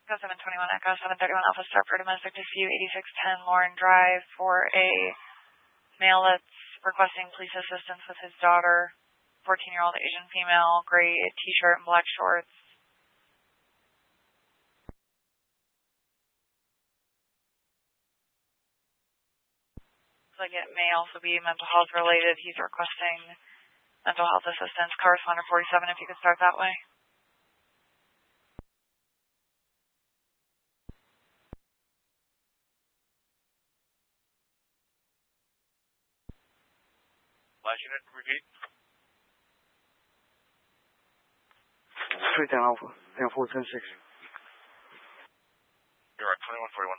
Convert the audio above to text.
Go 721 Echo 731 Alpha Star for domestic dispute 8610 Lauren Drive for a male that's requesting police assistance with his daughter, 14-year-old Asian female, gray t-shirt and black shorts. Like it may also be mental health related. He's requesting mental health assistance. Correspondent 47, if you could start that way. Last unit, repeat. Street down Alpha, down 410-6. You're right, 2141